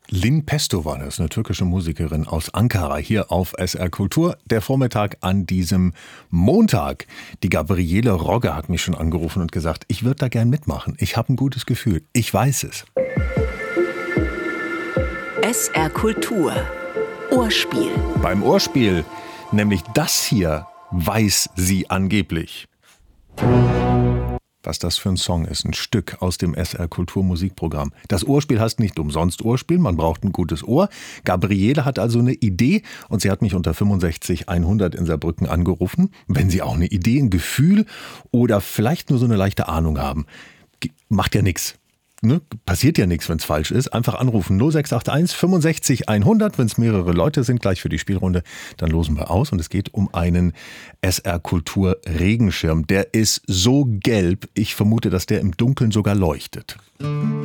Lin Pestovan ist eine türkische Musikerin aus Ankara, hier auf SR Kultur. Der Vormittag an diesem Montag. Die Gabriele Rogge hat mich schon angerufen und gesagt, ich würde da gern mitmachen. Ich habe ein gutes Gefühl. Ich weiß es. SR Kultur. Ohrspiel. Beim Ohrspiel, nämlich das hier, weiß sie angeblich. Was das für ein Song ist, ein Stück aus dem SR Kultur Musikprogramm. Das Ohrspiel heißt nicht umsonst Ohrspiel, man braucht ein gutes Ohr. Gabriele hat also eine Idee und sie hat mich unter 65 100 in Saarbrücken angerufen. Wenn Sie auch eine Idee, ein Gefühl oder vielleicht nur so eine leichte Ahnung haben, macht ja nichts. Ne? Passiert ja nichts, wenn es falsch ist. Einfach anrufen 0681 65 100. Wenn es mehrere Leute sind, gleich für die Spielrunde, dann losen wir aus. Und es geht um einen SR Kultur Regenschirm. Der ist so gelb, ich vermute, dass der im Dunkeln sogar leuchtet.